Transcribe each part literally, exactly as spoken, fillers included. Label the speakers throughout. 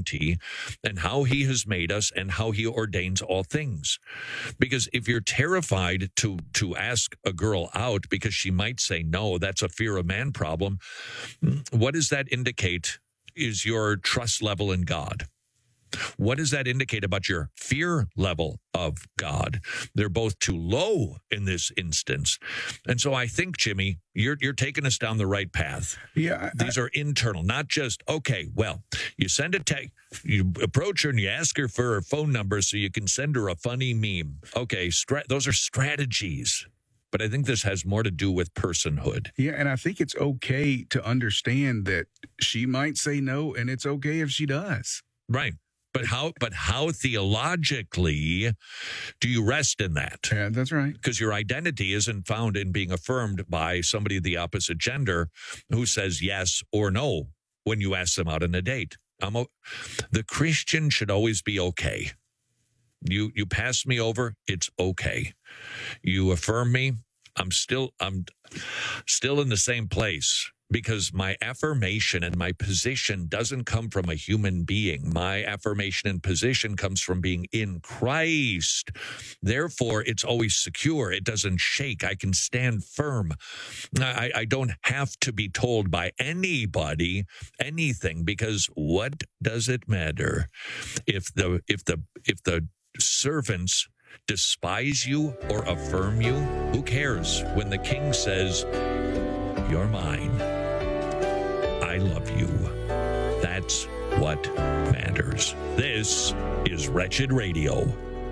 Speaker 1: sovereignty and how he has made us and how he ordains all things. Because if you're terrified to to ask a girl out because she might say no, that's a fear of man problem. What does that indicate is your trust level in God? What does that indicate about your fear level of God? They're both too low in this instance. And so I think, Jimmy, you're you're taking us down the right path.
Speaker 2: Yeah, I,
Speaker 1: These are internal, not just, okay, well, you send a text, you approach her and you ask her for her phone number so you can send her a funny meme. Okay, stra- those are strategies. But I think this has more to do with personhood.
Speaker 2: Yeah, and I think it's okay to understand that she might say no, and it's okay if she does.
Speaker 1: Right. But how but how theologically do you rest in that?
Speaker 2: Yeah, that's right.
Speaker 1: Because your identity isn't found in being affirmed by somebody of the opposite gender who says yes or no when you ask them out on a date. I'm o- the Christian should always be okay. You you pass me over, it's okay. You affirm me, I'm still I'm still in the same place. Because my affirmation and my position doesn't come from a human being. My affirmation and position comes from being in Christ. Therefore, it's always secure. It doesn't shake. I can stand firm. I, I don't have to be told by anybody anything, because what does it matter if the if the if the servants despise you or affirm you? Who cares when the king says, "You're mine. I love you." That's what matters. This is Wretched Radio.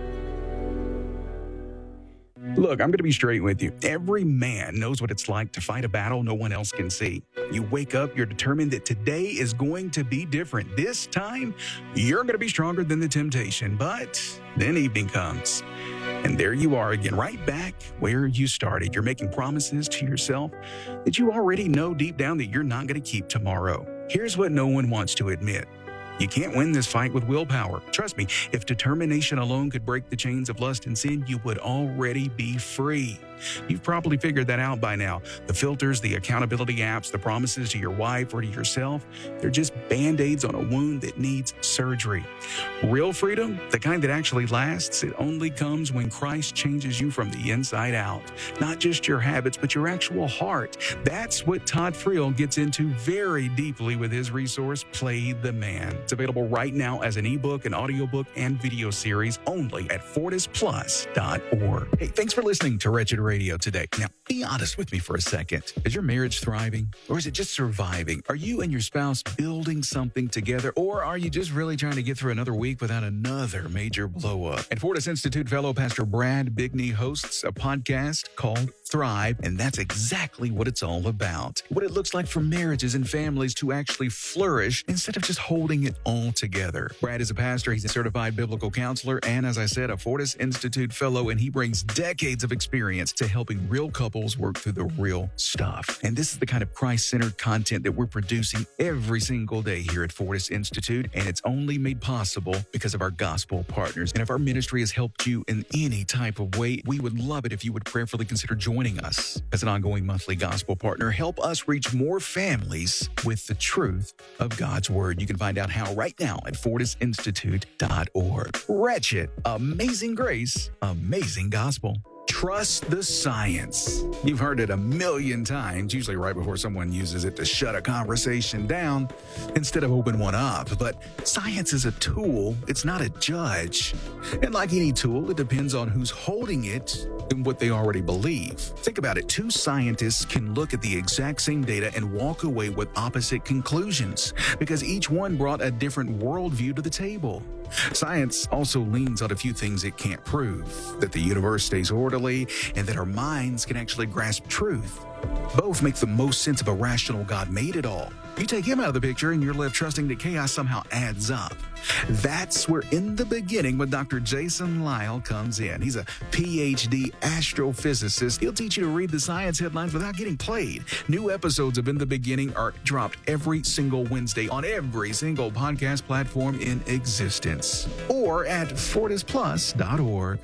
Speaker 2: Look, I'm going to be straight with you. Every man knows what it's like to fight a battle no one else can see. You wake up, you're determined that today is going to be different. This time, you're going to be stronger than the temptation. But then evening comes, and there you are again, right back where you started. You're making promises to yourself that you already know deep down that you're not going to keep tomorrow. Here's what no one wants to admit. You can't win this fight with willpower. Trust me, if determination alone could break the chains of lust and sin, you would already be free. You've probably figured that out by now. The filters, the accountability apps, the promises to your wife or to yourself, they're just Band-Aids on a wound that needs surgery. Real freedom, the kind that actually lasts, it only comes when Christ changes you from the inside out. Not just your habits, but your actual heart. That's what Todd Friel gets into very deeply with his resource, Play the Man. It's available right now as an ebook, an audiobook, and video series only at fortis plus dot org. Hey, thanks for listening to Wretched Radio today. Now, be honest with me for a second. Is your marriage thriving, or is it just surviving? Are you and your spouse building something together, or are you just really trying to get through another week without another major blow up? And Fortis Institute fellow Pastor Brad Bigney hosts a podcast called Thrive, and that's exactly what it's all about. What it looks like for marriages and families to actually flourish instead of just holding it all together. Brad is a pastor, he's a certified biblical counselor, and as I said, a Fortis Institute fellow, and he brings decades of experience to helping real couples work through the real stuff. And this is the kind of Christ-centered content that we're producing every single day here at Fortis Institute, and it's only made possible because of our gospel partners. And if our ministry has helped you in any type of way, we would love it if you would prayerfully consider joining us as an ongoing monthly gospel partner. Help us reach more families with the truth of God's word. You can find out how right now at fortis institute dot org. Wretched, amazing grace, amazing gospel. Trust the science. You've heard it a million times, usually right before someone uses it to shut a conversation down instead of open one up. But science is a tool, it's not a judge. And like any tool, it depends on who's holding it and what they already believe. Think about it. Two scientists can look at the exact same data and walk away with opposite conclusions because each one brought a different worldview to the table. Science also leans on a few things it can't prove, that the universe stays orderly and that our minds can actually grasp truth. Both make the most sense of a rational God made it all. You take him out of the picture and you're left trusting that chaos somehow adds up. That's where In the Beginning with Doctor Jason Lisle comes in. He's a P H D astrophysicist. He'll teach you to read the science headlines without getting played. New episodes of In the Beginning are dropped every single Wednesday on every single podcast platform in existence. Or at fortis plus dot org.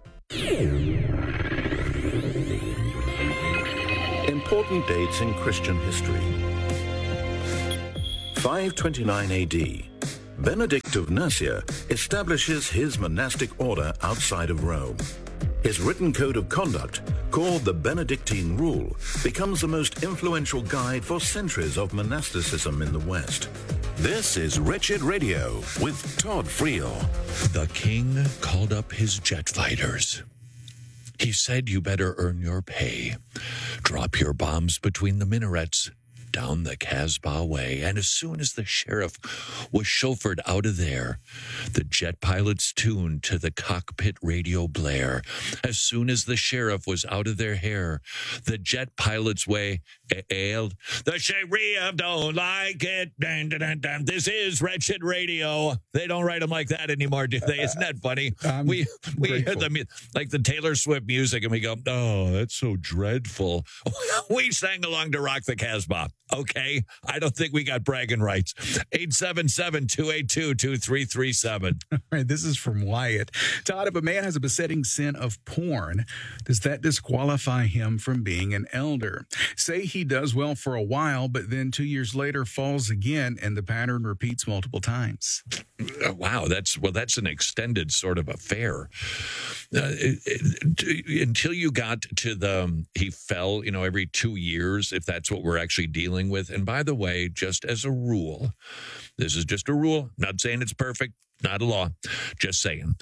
Speaker 3: Important dates in Christian history. five twenty-nine A D, Benedict of Nursia establishes his monastic order outside of Rome. His written code of conduct, called the Benedictine Rule, becomes the most influential guide for centuries of monasticism in the West. This is Wretched Radio with Todd Friel.
Speaker 1: The king called up his jet fighters. He said, you better earn your pay. Drop your bombs between the minarets down the Casbah way. And as soon as the sheriff was chauffeured out of there, the jet pilots tuned to the cockpit radio blare. As soon as the sheriff was out of their hair, the jet pilots way ailed. The sheriff don't like it. Dun, dun, dun, dun. This is Wretched Radio. They don't write them like that anymore, do they? Isn't that funny?
Speaker 2: I'm
Speaker 1: we we
Speaker 2: grateful.
Speaker 1: hear the like the Taylor Swift music, and we go, oh, that's so dreadful. We sang along to Rock the Casbah. Okay, I don't think we got bragging rights. eight seven seven, two eight two, two three three seven.
Speaker 2: All right, this is from Wyatt. Todd, if a man has a besetting sin of porn, does that disqualify him from being an elder? Say he does well for a while, but then two years later falls again, and the pattern repeats multiple times.
Speaker 1: Oh, wow, that's well, that's an extended sort of affair. Uh, it, it, until you got to the um, he fell, you know, every two years, if that's what we're actually dealing with. And by the way, just as a rule, this is just a rule. Not saying it's perfect, not a law. Just saying,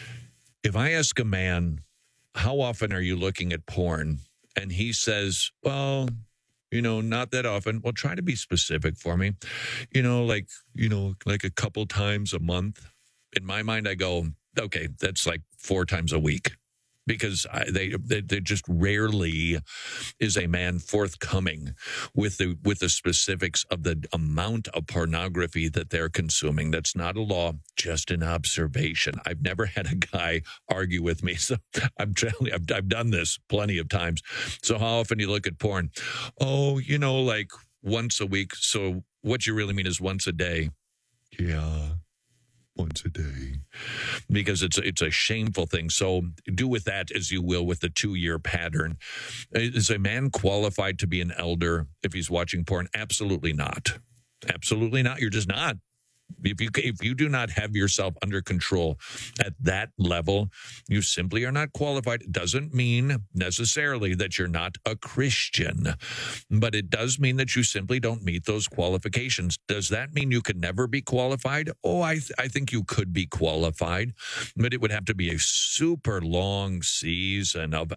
Speaker 1: if I ask a man, how often are you looking at porn? And he says, well, you know, not that often. Well, try to be specific for me. You know, like, you know, like a couple times a month. In my mind, I go, okay, that's like four times a week. Because I, they, they they just rarely is a man forthcoming with the with the specifics of the amount of pornography that they're consuming. That's not a law, just an observation. I've never had a guy argue with me, so I'm telling you, I've, I've done this plenty of times. So how often do you look at porn? Oh, you know, like once a week. So what you really mean is once a day. Yeah. Once a day, because it's a, it's a shameful thing. So do with that as you will with the two-year pattern. Is a man qualified to be an elder if he's watching porn? Absolutely not. Absolutely not. You're just not. If you if you do not have yourself under control at that level, you simply are not qualified. It doesn't mean necessarily that you're not a Christian, but it does mean that you simply don't meet those qualifications. Does that mean you could never be qualified? Oh, I th- I think you could be qualified, but it would have to be a super long season of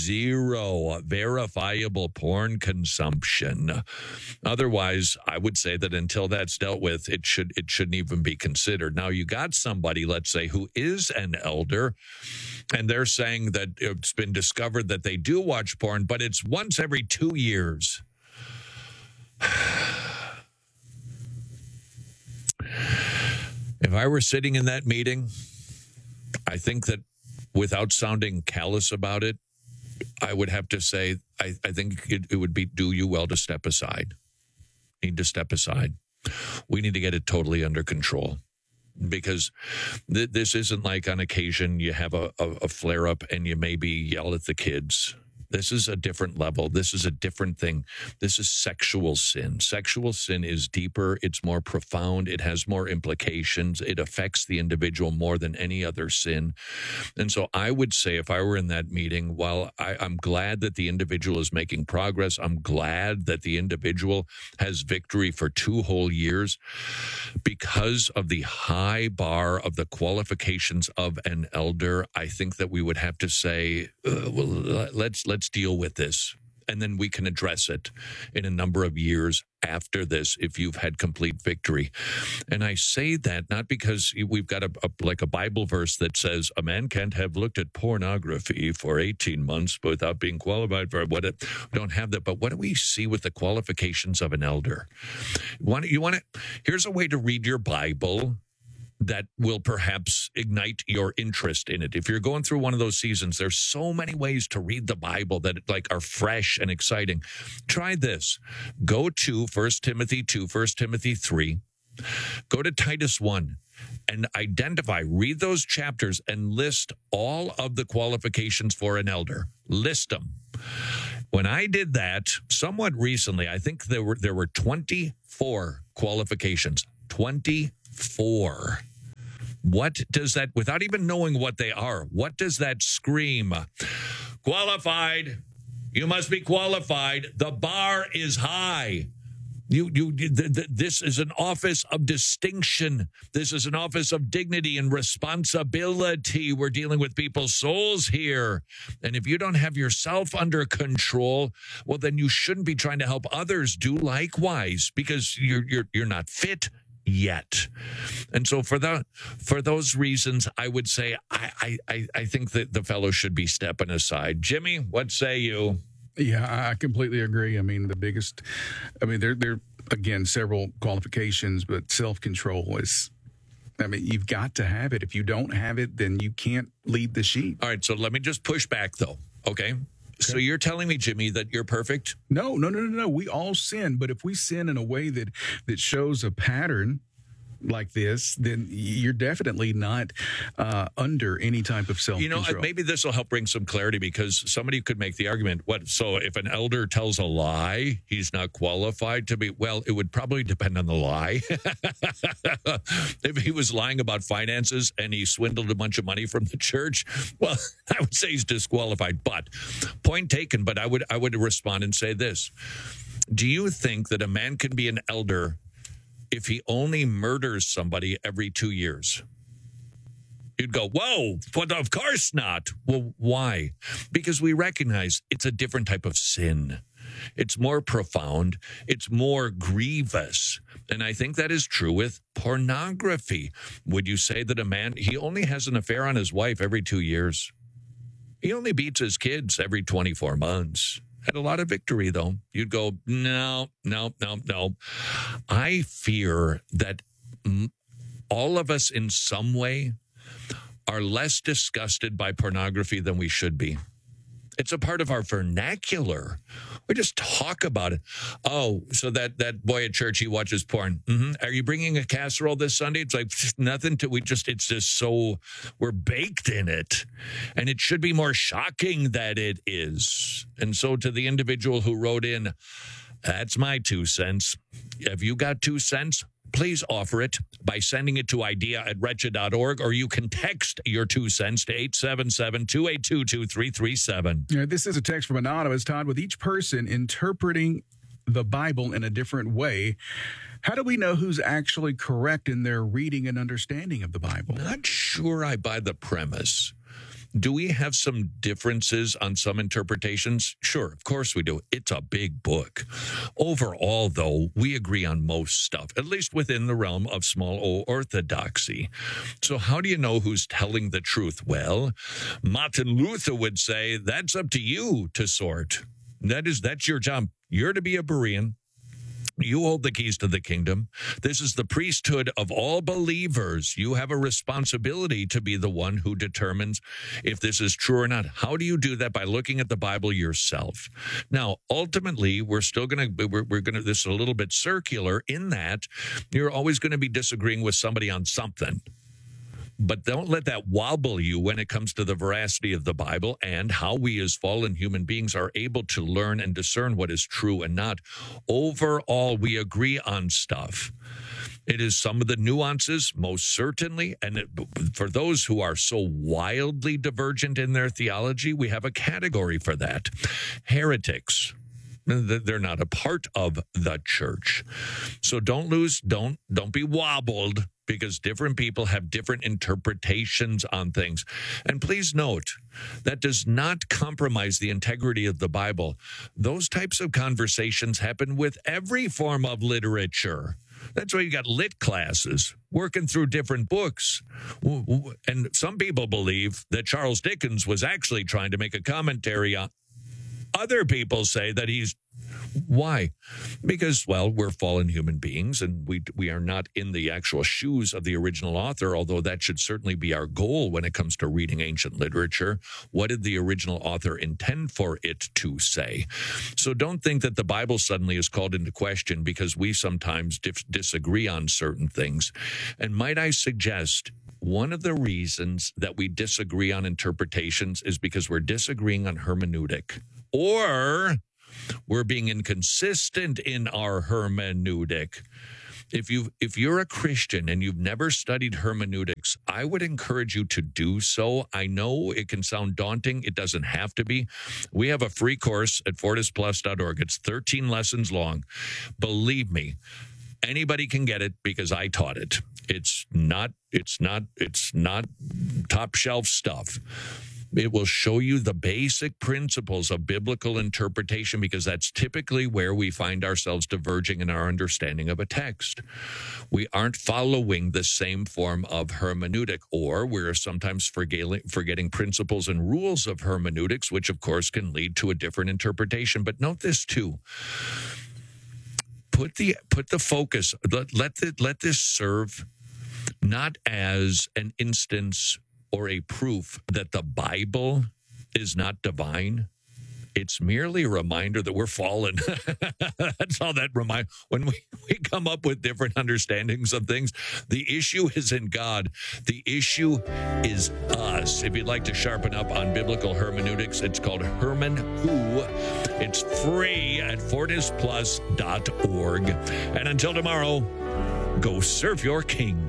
Speaker 1: zero verifiable porn consumption. Otherwise, I would say that until that's dealt with, it should it should shouldn't even be considered. Now, you got somebody, let's say, who is an elder, and they're saying that it's been discovered that they do watch porn, but it's once every two years. If I were sitting in that meeting, I think that without sounding callous about it, I would have to say, I, I think it, it would be do you well to step aside. Need to step aside. We need to get it totally under control, because th- this isn't like on occasion you have a, a, a flare up and you maybe yell at the kids. This is a different level. This is a different thing. This is sexual sin. Sexual sin is deeper. It's more profound. It has more implications. It affects the individual more than any other sin. And so I would say, if I were in that meeting, while I, I'm glad that the individual is making progress, I'm glad that the individual has victory for two whole years, because of the high bar of the qualifications of an elder, I think that we would have to say, uh, well, let's let's deal with this, and then we can address it in a number of years after this if you've had complete victory. And I say that not because we've got a, a like a Bible verse that says a man can't have looked at pornography for eighteen months without being qualified for what it, we don't have that. But what do we see with the qualifications of an elder? Want you want to? Here's a way to read your Bible that will perhaps ignite your interest in it. If you're going through one of those seasons, there's so many ways to read the Bible that like are fresh and exciting. Try this. Go to First Timothy two, First Timothy three. Go to Titus one and identify, read those chapters and list all of the qualifications for an elder. List them. When I did that somewhat recently, I think there were there were twenty-four qualifications. twenty-four. What does that, without even knowing what they are, what does that scream? Qualified. You must be qualified. The bar is high. You, you, th- th- this is an office of distinction. This is an office of dignity and responsibility. We're dealing with people's souls here. And if you don't have yourself under control, well, then you shouldn't be trying to help others do likewise, because you're, you're, you're not fit yet. And so for the, for those reasons, I would say, I, I, I think that the fellow should be stepping aside. Jimmy, what say you?
Speaker 2: Yeah, I completely agree. I mean, the biggest, I mean, there, there, again, several qualifications, but self-control is, I mean, you've got to have it. If you don't have it, then you can't lead the sheep.
Speaker 1: All right, so let me just push back, though, okay? okay? So you're telling me, Jimmy, that you're perfect?
Speaker 2: No, no, no, no, no. We all sin, but if we sin in a way that, that shows a pattern like this, then you're definitely not uh, under any type of self-control.
Speaker 1: You know, maybe this will help bring some clarity, because somebody could make the argument, what, so if an elder tells a lie, he's not qualified to be, well, it would probably depend on the lie. If he was lying about finances and he swindled a bunch of money from the church, well, I would say he's disqualified. But point taken, but I would I would respond and say this. Do you think that a man can be an elder if he only murders somebody every two years? You'd go, whoa, but of course not. Well, why? Because we recognize it's a different type of sin. It's more profound. It's more grievous. And I think that is true with pornography. Would you say that a man, he only has an affair on his wife every two years? He only beats his kids every twenty-four months. Had a lot of victory, though. You'd go, no, no, no, no. I fear that all of us in some way are less disgusted by pornography than we should be. It's a part of our vernacular. We just talk about it. Oh, so that, that boy at church, he watches porn. Mm-hmm. Are you bringing a casserole this Sunday? It's like nothing to, we just, it's just so, we're baked in it. And it should be more shocking that it is. And so to the individual who wrote in, that's my two cents. Have you got two cents? Please offer it by sending it to idea at wretched dot org, or you can text your two cents to eight seven seven, two eight two, two three three seven.
Speaker 2: Yeah, this is a text from Anonymous, Todd. With each person interpreting the Bible in a different way, how do we know who's actually correct in their reading and understanding of the Bible?
Speaker 1: Not sure I buy the premise. Do we have some differences on some interpretations? Sure, of course we do. It's a big book. Overall, though, we agree on most stuff, at least within the realm of small o orthodoxy. So how do you know who's telling the truth? Well, Martin Luther would say, that's up to you to sort. That is, that's your job. You're to be a Berean. You hold the keys to the kingdom. This is the priesthood of all believers. You have a responsibility to be the one who determines if this is true or not. How do you do that? By looking at the Bible yourself. Now, ultimately, we're still going to, we're, we're going to, this is a little bit circular in that you're always going to be disagreeing with somebody on something. But don't let that wobble you when it comes to the veracity of the Bible and how we as fallen human beings are able to learn and discern what is true and not. Overall, we agree on stuff. It is some of the nuances, most certainly. And it, for those who are so wildly divergent in their theology, we have a category for that. Heretics. They're not a part of the church. So don't lose, don't, don't be wobbled, because different people have different interpretations on things. And please note, that does not compromise the integrity of the Bible. Those types of conversations happen with every form of literature. That's why you got lit classes working through different books. And some people believe that Charles Dickens was actually trying to make a commentary on. Other people say that he's, why? Because, well, we're fallen human beings, and we we are not in the actual shoes of the original author, although that should certainly be our goal when it comes to reading ancient literature. What did the original author intend for it to say? So don't think that the Bible suddenly is called into question because we sometimes dif- disagree on certain things. And might I suggest, one of the reasons that we disagree on interpretations is because we're disagreeing on hermeneutic, or we're being inconsistent in our hermeneutic. If you if you're a Christian and you've never studied hermeneutics, I would encourage you to do so. I know it can sound daunting. It doesn't have to be. We have a free course at fortis plus dot org. It's thirteen lessons long. Believe me, anybody can get it because I taught it. It's not it's not it's not top shelf stuff. It will show you the basic principles of biblical interpretation because that's typically where we find ourselves diverging in our understanding of a text. We aren't following the same form of hermeneutic, or we're sometimes forgetting, forgetting principles and rules of hermeneutics, which of course can lead to a different interpretation. But note this too. Put the put the focus, let, let, the, let this serve not as an instance or a proof that the Bible is not divine. It's merely a reminder that we're fallen. That's all that remind. When we, we come up with different understandings of things, the issue isn't God. The issue is us. If you'd like to sharpen up on biblical hermeneutics, it's called Herman Who. It's free at fortis plus dot org. And until tomorrow, go serve your King.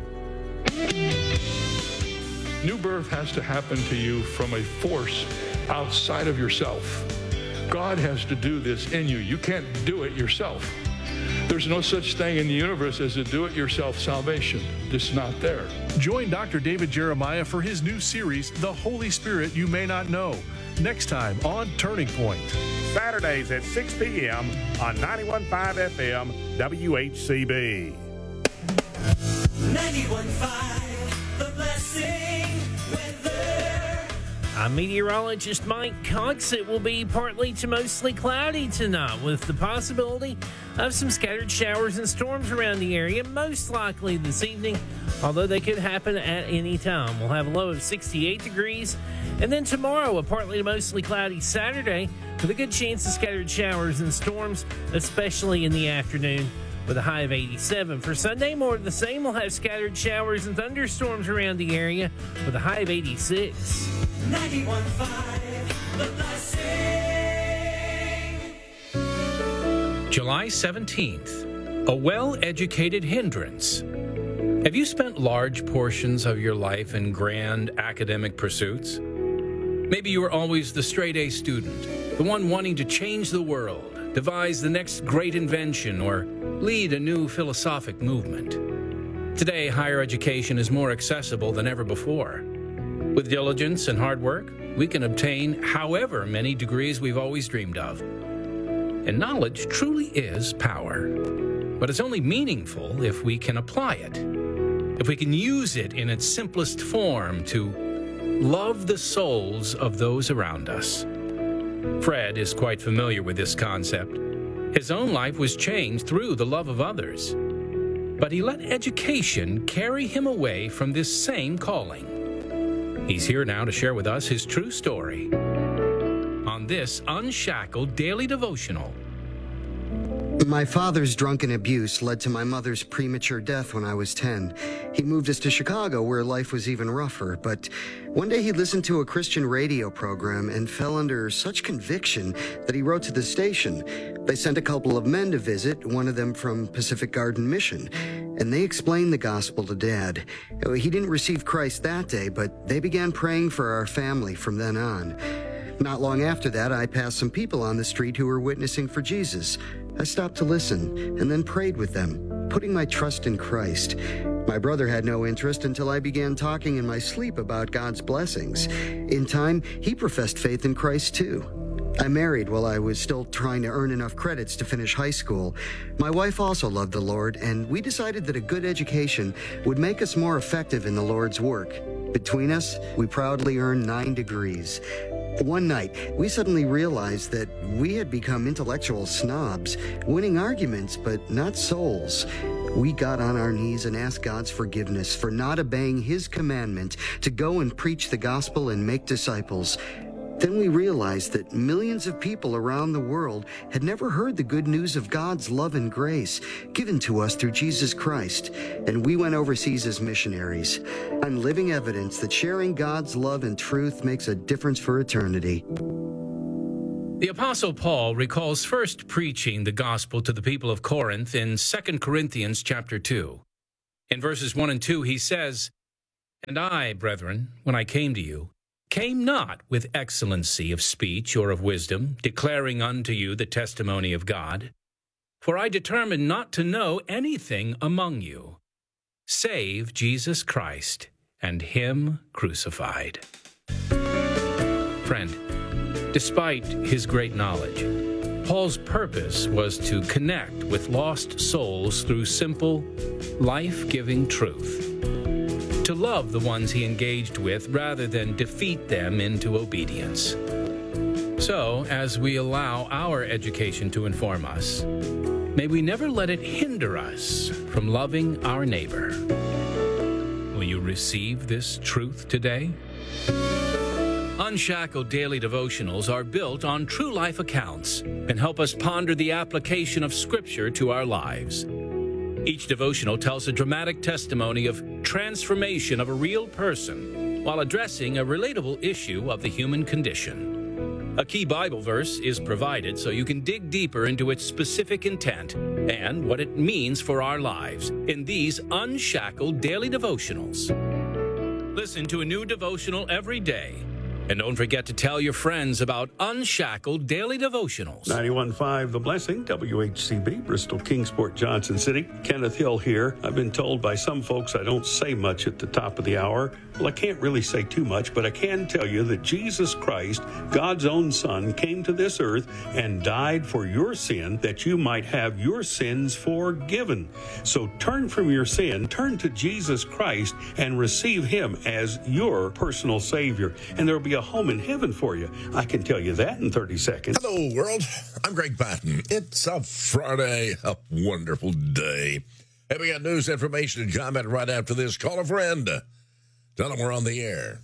Speaker 4: New birth has to happen to you from a force outside of yourself. God has to do this in you. You can't do it yourself. There's no such thing in the universe as a do-it-yourself salvation. It's not there.
Speaker 5: Join Doctor David Jeremiah for his new series, The Holy Spirit You May Not Know, next time on Turning Point.
Speaker 6: Saturdays at six p.m. on ninety-one point five F M W H C B.
Speaker 7: ninety-one point five, The Blessing.
Speaker 8: I'm meteorologist Mike Cox. It will be partly to mostly cloudy tonight with the possibility of some scattered showers and storms around the area, most likely this evening, although they could happen at any time. We'll have a low of sixty-eight degrees. And then tomorrow, a partly to mostly cloudy Saturday with a good chance of scattered showers and storms, especially in the afternoon, with a high of eighty-seven. For Sunday, more of the same. We'll have scattered showers and thunderstorms around the area with a high of eighty-six.
Speaker 7: ninety-one point five, The Blessing.
Speaker 9: July seventeenth, a well-educated hindrance. Have you spent large portions of your life in grand academic pursuits? Maybe you were always the straight-A student, the one wanting to change the world, devise the next great invention, or lead a new philosophic movement. Today, higher education is more accessible than ever before. With diligence and hard work, we can obtain however many degrees we've always dreamed of. And knowledge truly is power. But it's only meaningful if we can apply it, if we can use it in its simplest form to love the souls of those around us. Fred is quite familiar with this concept. His own life was changed through the love of others. But he let education carry him away from this same calling. He's here now to share with us his true story on this Unshackled Daily Devotional.
Speaker 10: My father's drunken abuse led to my mother's premature death when I was ten. He moved us to Chicago, where life was even rougher, but one day he listened to a Christian radio program and fell under such conviction that he wrote to the station. They sent a couple of men to visit, one of them from Pacific Garden Mission, and they explained the gospel to Dad. He didn't receive Christ that day, but they began praying for our family from then on. Not long after that, I passed some people on the street who were witnessing for Jesus. I stopped to listen and then prayed with them, putting my trust in Christ. My brother had no interest until I began talking in my sleep about God's blessings. In time, he professed faith in Christ too. I married while I was still trying to earn enough credits to finish high school. My wife also loved the Lord, and we decided that a good education would make us more effective in the Lord's work. Between us, we proudly earned nine degrees. One night, we suddenly realized that we had become intellectual snobs, winning arguments, but not souls. We got on our knees and asked God's forgiveness for not obeying His commandment to go and preach the gospel and make disciples. Then we realized that millions of people around the world had never heard the good news of God's love and grace given to us through Jesus Christ, and we went overseas as missionaries. I'm living evidence that sharing God's love and truth makes a difference for eternity.
Speaker 9: The Apostle Paul recalls first preaching the gospel to the people of Corinth in Second Corinthians chapter two. In verses one and two, he says, "And I, brethren, when I came to you, came not with excellency of speech or of wisdom, declaring unto you the testimony of God. For I determined not to know anything among you, save Jesus Christ and him crucified." Friend, despite his great knowledge, Paul's purpose was to connect with lost souls through simple, life-giving truth, to love the ones he engaged with rather than defeat them into obedience. So, as we allow our education to inform us, may we never let it hinder us from loving our neighbor. Will you receive this truth today? Unshackled Daily Devotionals are built on true life accounts and help us ponder the application of Scripture to our lives. Each devotional tells a dramatic testimony of transformation of a real person while addressing a relatable issue of the human condition. A key Bible verse is provided so you can dig deeper into its specific intent and what it means for our lives in these Unshackled Daily Devotionals. Listen to a new devotional every day. And don't forget to tell your friends about Unshackled Daily Devotionals.
Speaker 11: ninety-one point five The Blessing, W H C B, Bristol, Kingsport, Johnson City. Kenneth Hill here. I've been told by some folks I don't say much at the top of the hour. Well, I can't really say too much, but I can tell you that Jesus Christ, God's own Son, came to this earth and died for your sin that you might have your sins forgiven. So turn from your sin, turn to Jesus Christ, and receive him as your personal Savior. And there will be a home in heaven for you. I can tell you that in thirty seconds.
Speaker 12: Hello, world. I'm Greg Patton. It's a Friday, a wonderful day. Hey, we got news, information, and comment right after this. Call a friend. Tell them we're on the air.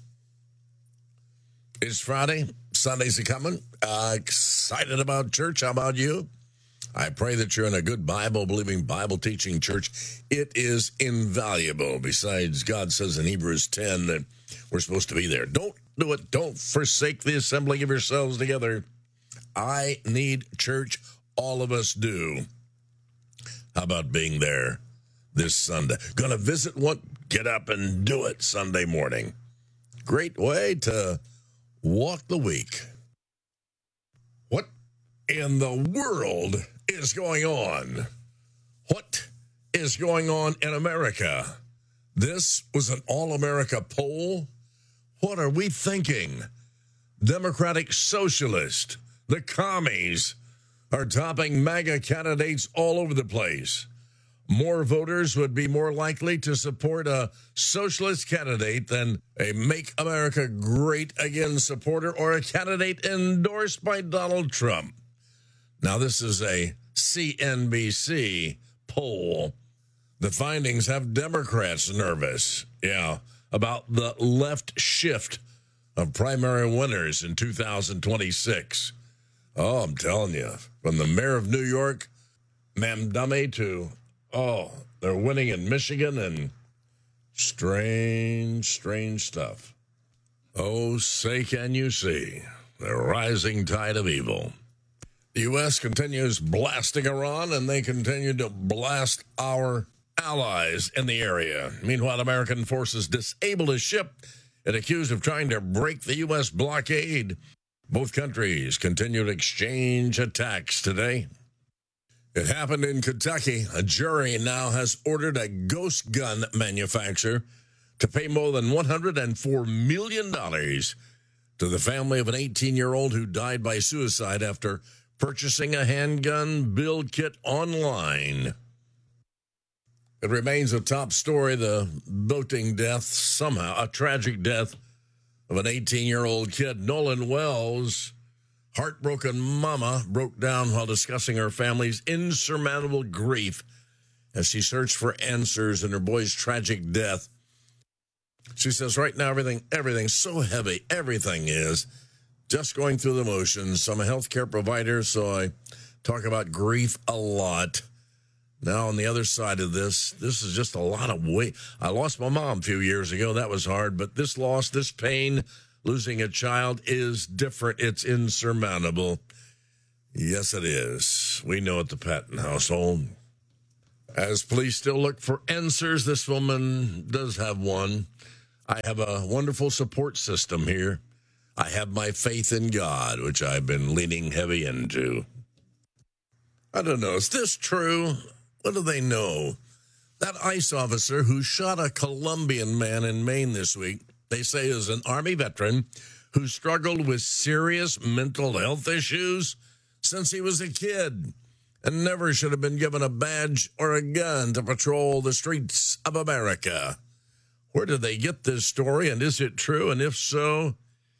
Speaker 12: It's Friday. Sundays are coming. Uh, excited about church. How about you? I pray that you're in a good Bible-believing, Bible-teaching church. It is invaluable. Besides, God says in Hebrews ten that we're supposed to be there. Don't do it. Don't forsake the assembling of yourselves together. I need church. All of us do. How about being there this Sunday? Gonna visit one? Get up and do it Sunday morning. Great way to walk the week. What in the world is going on? What is going on in America? This was an all-America poll. What are we thinking? Democratic Socialist, the commies, are topping MAGA candidates all over the place. More voters would be more likely to support a socialist candidate than a Make America Great Again supporter or a candidate endorsed by Donald Trump. Now, this is a C N B C poll. The findings have Democrats nervous, yeah, about the left shift of primary winners in two thousand twenty-six. Oh, I'm telling you, from the mayor of New York, Mamdani, to, oh, they're winning in Michigan, and strange, strange stuff. Oh, say can you see the rising tide of evil. The U S continues blasting Iran, and they continue to blast our allies in the area. Meanwhile, American forces disabled a ship and accused of trying to break the U S blockade. Both countries continue to exchange attacks today. It happened in Kentucky. A jury now has ordered a ghost gun manufacturer to pay more than one hundred four million dollars to the family of an eighteen-year-old who died by suicide after purchasing a handgun build kit online. It remains a top story, the boating death, somehow, a tragic death of an eighteen-year-old kid. Nolan Wells, heartbroken mama, broke down while discussing her family's insurmountable grief as she searched for answers in her boy's tragic death. She says, right now, everything, everything's so heavy. Everything is. Just going through the motions. I'm a healthcare provider, so I talk about grief a lot. Now, on the other side of this, this is just a lot of weight. I lost my mom a few years ago. That was hard. But this loss, this pain, losing a child is different. It's insurmountable. Yes, it is. We know at the Patton household. As police still look for answers, this woman does have one. I have a wonderful support system here. I have my faith in God, which I've been leaning heavy into. I don't know. Is this true? What do they know? That ICE officer who shot a Colombian man in Maine this week, they say is an Army veteran who struggled with serious mental health issues since he was a kid and never should have been given a badge or a gun to patrol the streets of America. Where did they get this story, and is it true? And if so,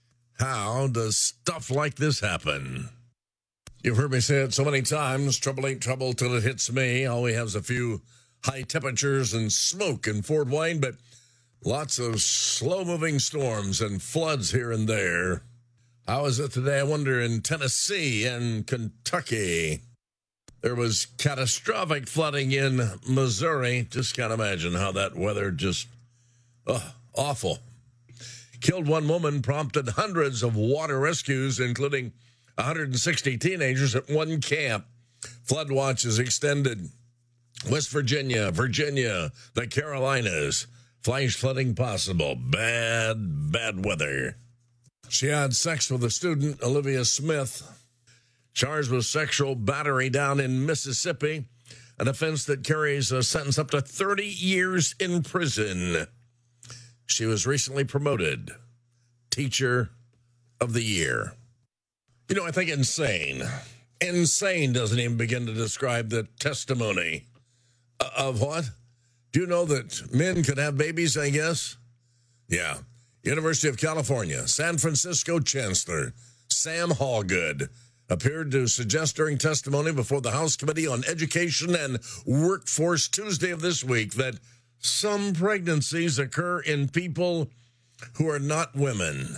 Speaker 12: how does stuff like this happen? You've heard me say it so many times, trouble ain't trouble till it hits me. All we have is a few high temperatures and smoke in Fort Wayne, but lots of slow-moving storms and floods here and there. How is it today, I wonder, in Tennessee and Kentucky? There was catastrophic flooding in Missouri. Just can't imagine how that weather just, oh, awful. Killed one woman, prompted hundreds of water rescues, including one hundred sixty teenagers at one camp. Flood watch is extended. West Virginia, Virginia, the Carolinas. Flash flooding possible. Bad, bad weather. She had sex with a student, Olivia Smith, charged with sexual battery down in Mississippi, an offense that carries a sentence up to thirty years in prison. She was recently promoted Teacher of the Year. You know, I think insane. Insane doesn't even begin to describe the testimony of what? Do you know that men could have babies, I guess? Yeah. University of California, San Francisco Chancellor Sam Hallgood appeared to suggest during testimony before the House Committee on Education and Workforce Tuesday of this week that some pregnancies occur in people who are not women.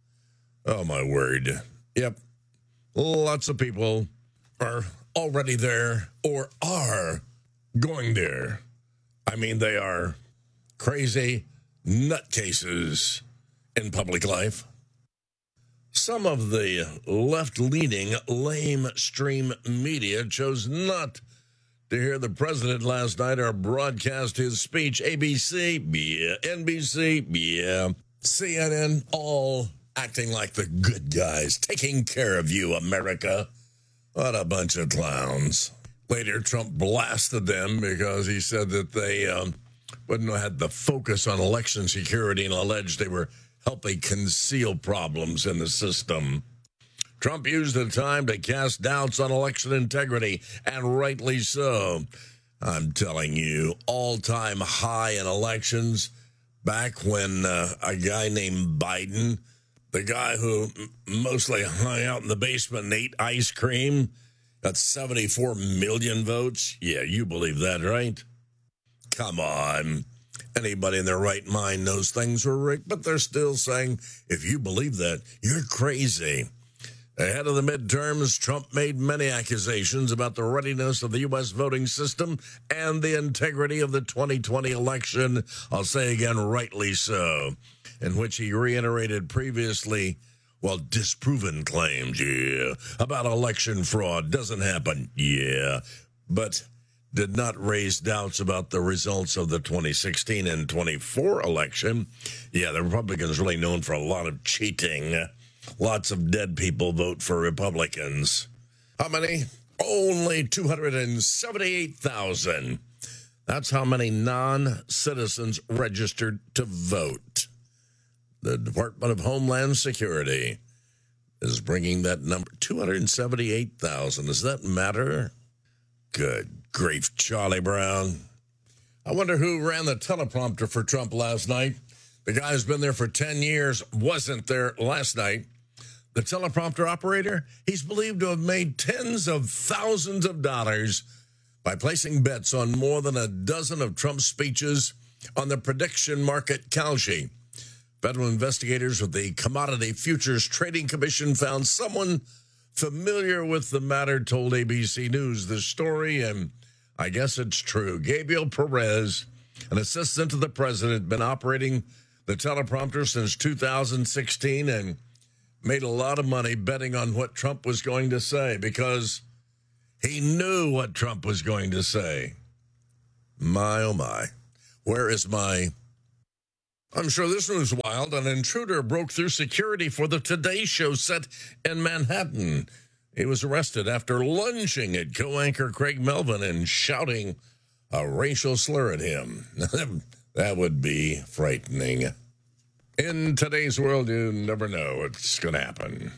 Speaker 12: Oh, my word. Yep. Lots of people are already there or are going there. I mean, they are crazy nutcases in public life. Some of the left-leaning, lamestream media chose not to hear the president last night or broadcast his speech. A B C, yeah. N B C, yeah. C N N, all acting like the good guys, taking care of you, America. What a bunch of clowns. Later, Trump blasted them because he said that they um, wouldn't have had the focus on election security and alleged they were helping conceal problems in the system. Trump used the time to cast doubts on election integrity, and rightly so. I'm telling you, all-time high in elections, back when uh, a guy named Biden, the guy who mostly hung out in the basement and ate ice cream, got seventy-four million votes. Yeah, you believe that, right? Come on. Anybody in their right mind knows things were rigged, but they're still saying, if you believe that, you're crazy. Ahead of the midterms, Trump made many accusations about the readiness of the U S voting system and the integrity of the twenty twenty election. I'll say again, rightly so, in which he reiterated previously, well, disproven claims, yeah, about election fraud. Doesn't happen, yeah, but did not raise doubts about the results of the twenty sixteen and twenty-four election. Yeah, the Republicans really known for a lot of cheating. Lots of dead people vote for Republicans. How many? Only two hundred seventy-eight thousand. That's how many non-citizens registered to vote. The Department of Homeland Security is bringing that number, two hundred seventy-eight thousand. Does that matter? Good grief, Charlie Brown. I wonder who ran the teleprompter for Trump last night. The guy who's been there for ten years wasn't there last night. The teleprompter operator, he's believed to have made tens of thousands of dollars by placing bets on more than a dozen of Trump's speeches on the prediction market Kalshi. Federal investigators with the Commodity Futures Trading Commission found someone familiar with the matter told A B C News the story, and I guess it's true. Gabriel Perez, an assistant to the president, been operating the teleprompter since two thousand sixteen, and made a lot of money betting on what Trump was going to say because he knew what Trump was going to say. My, oh my. Where is my... I'm sure this was wild. An intruder broke through security for the Today Show set in Manhattan. He was arrested after lunging at co-anchor Craig Melvin and shouting a racial slur at him. That would be frightening. In today's world, you never know what's going to happen.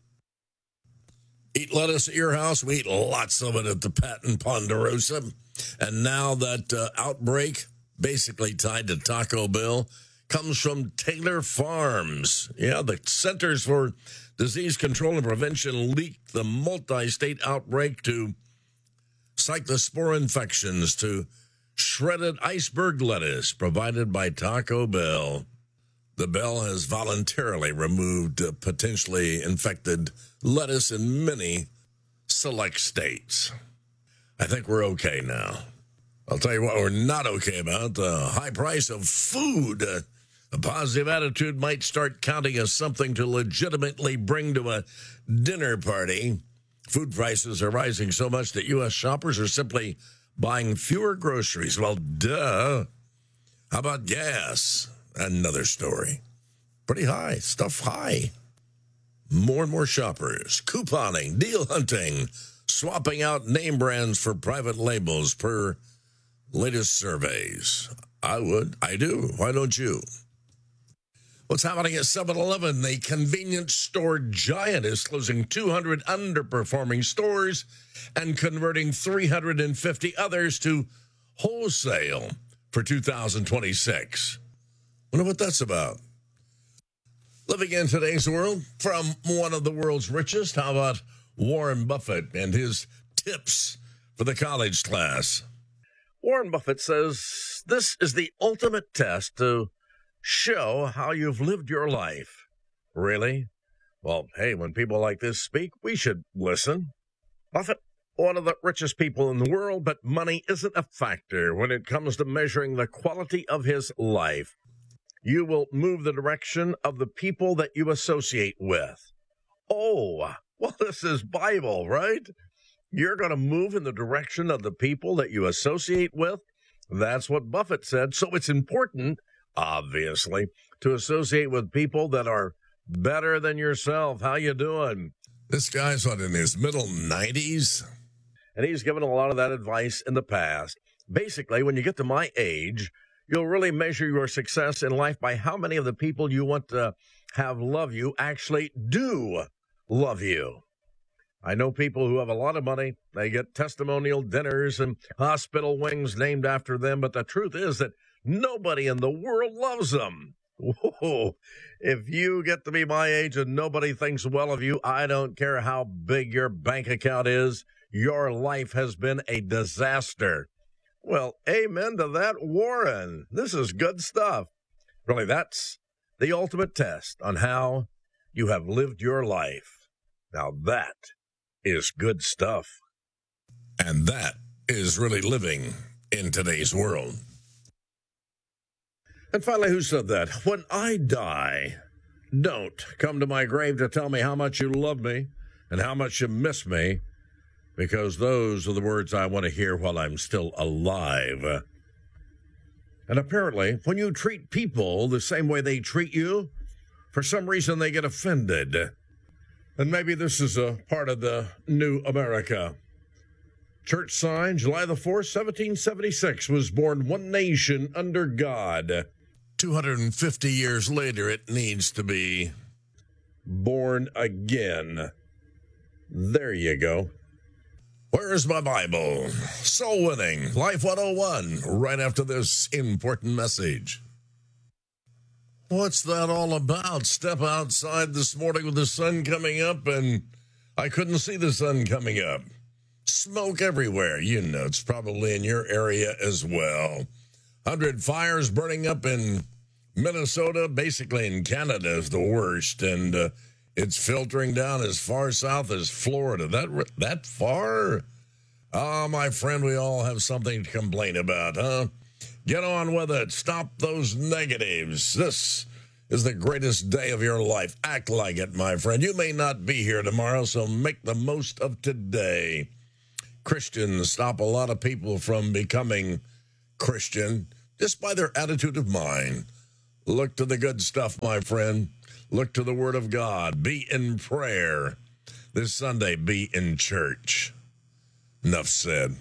Speaker 12: Eat lettuce at your house? We eat lots of it at the Patton Ponderosa. And now that uh, outbreak, basically tied to Taco Bell, comes from Taylor Farms. Yeah, the Centers for Disease Control and Prevention leaked the multi-state outbreak to cyclospore infections to shredded iceberg lettuce provided by Taco Bell. The Bell has voluntarily removed uh, potentially infected lettuce in many select states. I think we're okay now. I'll tell you what we're not okay about, the high price of food. Uh, a positive attitude might start counting as something to legitimately bring to a dinner party. Food prices are rising so much that U S shoppers are simply buying fewer groceries. Well, duh. How about gas? Another story. Pretty high. Stuff high. More and more shoppers. Couponing, deal hunting, swapping out name brands for private labels per latest surveys. I would. I do. Why don't you? What's happening at seven eleven? The convenience store giant is closing two hundred underperforming stores and converting three hundred fifty others to wholesale for two thousand twenty-six. Wonder what that's about. Living in today's world, from one of the world's richest, how about Warren Buffett and his tips for the college class? Warren Buffett says this is the ultimate test to show how you've lived your life. Really? Well, hey, when people like this speak, we should listen. Buffett, one of the richest people in the world, but money isn't a factor when it comes to measuring the quality of his life. You will move the direction of the people that you associate with. Oh, well, this is Bible, right? You're going to move in the direction of the people that you associate with? That's what Buffett said. So it's important, obviously, to associate with people that are better than yourself. How you doing? This guy's what, in his middle nineties? And he's given a lot of that advice in the past. Basically, when you get to my age, you'll really measure your success in life by how many of the people you want to have love you actually do love you. I know people who have a lot of money. They get testimonial dinners and hospital wings named after them, but the truth is that nobody in the world loves them. Whoa. If you get to be my age and nobody thinks well of you, I don't care how big your bank account is, your life has been a disaster. Well, amen to that, Warren. This is good stuff. Really, that's the ultimate test on how you have lived your life. Now that is good stuff. And that is really living in today's world. And finally, who said that? When I die, don't come to my grave to tell me how much you love me and how much you miss me, because those are the words I want to hear while I'm still alive. And apparently, when you treat people the same way they treat you, for some reason they get offended. And maybe this is a part of the new America. Church sign, July the fourth, seventeen seventy-six, was born one nation under God. two hundred fifty years later, it needs to be born again. There you go. Where is my Bible? Soul Winning, Life one oh one, right after this important message. What's that all about? Step outside this morning with the sun coming up, and I couldn't see the sun coming up. Smoke everywhere. You know, it's probably in your area as well. one hundred fires burning up in Minnesota, basically in Canada is the worst, and uh, it's filtering down as far south as Florida. That that far? Ah, oh, my friend, we all have something to complain about, huh? Get on with it. Stop those negatives. This is the greatest day of your life. Act like it, my friend. You may not be here tomorrow, so make the most of today. Christians stop a lot of people from becoming Christian just by their attitude of mind. Look to the good stuff, my friend. Look to the Word of God. Be in prayer. This Sunday, be in church. Enough said.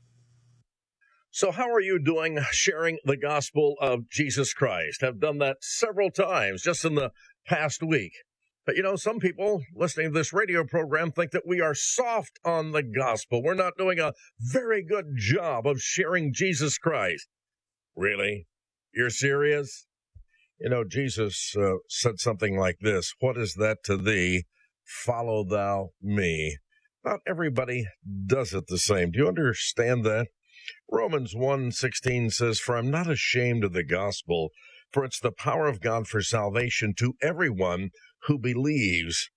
Speaker 13: So how are you doing sharing the gospel of Jesus Christ? I've done that several times just in the past week. But, you know, some people listening to this radio program think that we are soft on the gospel. We're not doing a very good job of sharing Jesus Christ. Really? You're serious? You know, Jesus uh, said something like this, "What is that to thee? Follow thou me." Not everybody does it the same. Do you understand that? Romans one sixteen says, "For I'm not ashamed of the gospel, for it's the power of God for salvation to everyone who believes."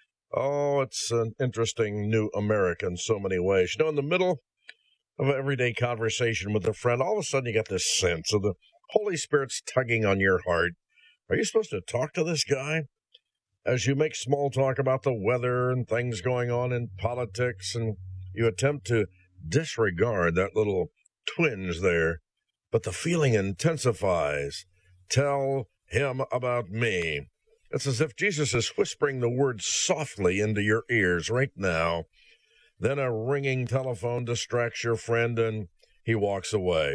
Speaker 13: Oh, it's an interesting new America in so many ways. You know, in the middle of an everyday conversation with a friend, all of a sudden you get this sense of the Holy Spirit's tugging on your heart. Are you supposed to talk to this guy? As you make small talk about the weather and things going on in politics, and you attempt to disregard that little twinge there, but the feeling intensifies. Tell him about me. It's as if Jesus is whispering the word softly into your ears right now. Then a ringing telephone distracts your friend and he walks away.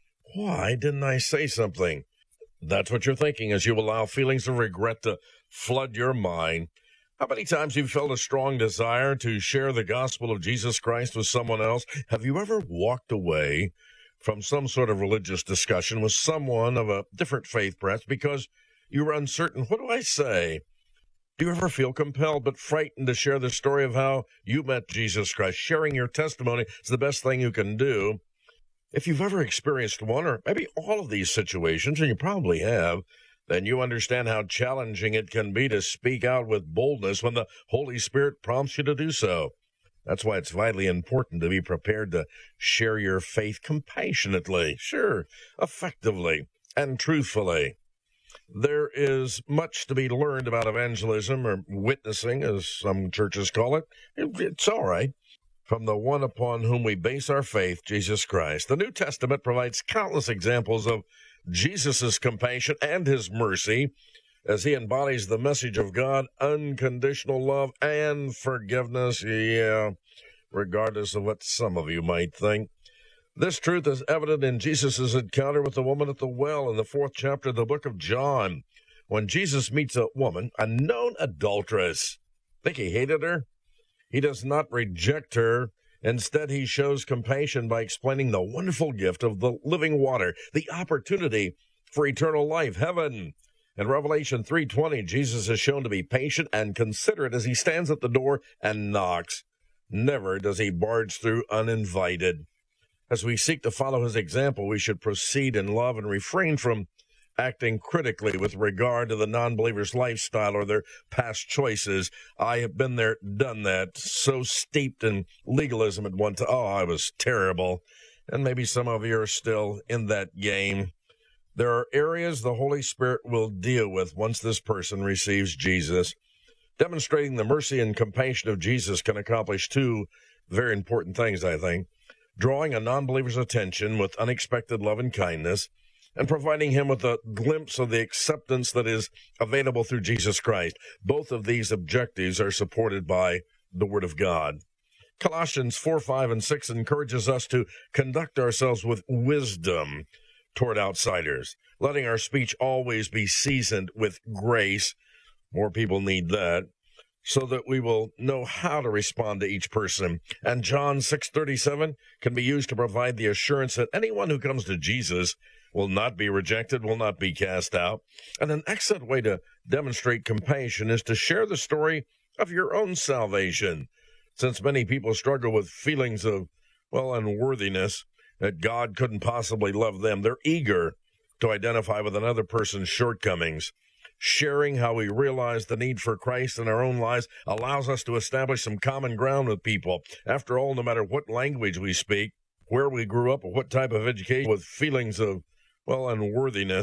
Speaker 13: Why didn't I say something? That's what you're thinking as you allow feelings of regret to flood your mind. How many times have you felt a strong desire to share the gospel of Jesus Christ with someone else? Have you ever walked away from some sort of religious discussion with someone of a different faith, perhaps, because you were uncertain? What do I say? Do you ever feel compelled but frightened to share the story of how you met Jesus Christ? Sharing your testimony is the best thing you can do. If you've ever experienced one or maybe all of these situations, and you probably have, then you understand how challenging it can be to speak out with boldness when the Holy Spirit prompts you to do so. That's why it's vitally important to be prepared to share your faith compassionately, sure, effectively, and truthfully. There is much to be learned about evangelism, or witnessing, as some churches call it. It's all right. From the one upon whom we base our faith, Jesus Christ. The New Testament provides countless examples of Jesus' compassion and his mercy as he embodies the message of God, unconditional love and forgiveness, yeah, regardless of what some of you might think. This truth is evident in Jesus' encounter with the woman at the well in the fourth chapter of the book of John, when Jesus meets a woman, a known adulteress. Think he hated her? He does not reject her. Instead, he shows compassion by explaining the wonderful gift of the living water, the opportunity for eternal life, heaven. In Revelation three twenty, Jesus is shown to be patient and considerate as he stands at the door and knocks. Never does he barge through uninvited. As we seek to follow his example, we should proceed in love and refrain from acting critically with regard to the non-believer's lifestyle or their past choices. I have been there, done that, so steeped in legalism at one time. Oh, I was terrible. And maybe some of you are still in that game. There are areas the Holy Spirit will deal with once this person receives Jesus. Demonstrating the mercy and compassion of Jesus can accomplish two very important things, I think. Drawing a non-believer's attention with unexpected love and kindness, and providing him with a glimpse of the acceptance that is available through Jesus Christ. Both of these objectives are supported by the Word of God. Colossians four, five, and six encourages us to conduct ourselves with wisdom toward outsiders, letting our speech always be seasoned with grace. More people need that, so that we will know how to respond to each person. And John six thirty-seven can be used to provide the assurance that anyone who comes to Jesus will not be rejected, will not be cast out. And an excellent way to demonstrate compassion is to share the story of your own salvation. Since many people struggle with feelings of, well, unworthiness, that God couldn't possibly love them, they're eager to identify with another person's shortcomings. Sharing how we realize the need for Christ in our own lives allows us to establish some common ground with people. After all, no matter what language we speak, where we grew up, or what type of education, with feelings of, well, unworthiness,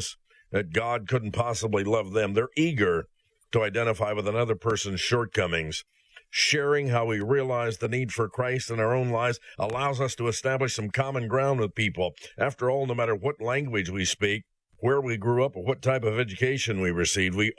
Speaker 13: that God couldn't possibly love them. They're eager to identify with another person's shortcomings. Sharing how we realize the need for Christ in our own lives allows us to establish some common ground with people. After all, no matter what language we speak, where we grew up, or what type of education we received, we